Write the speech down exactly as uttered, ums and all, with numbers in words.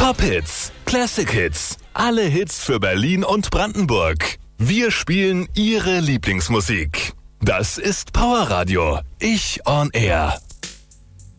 Top-Hits, Classic-Hits, alle Hits für Berlin und Brandenburg. Wir spielen Ihre Lieblingsmusik. Das ist Powerradio. Ich on Air.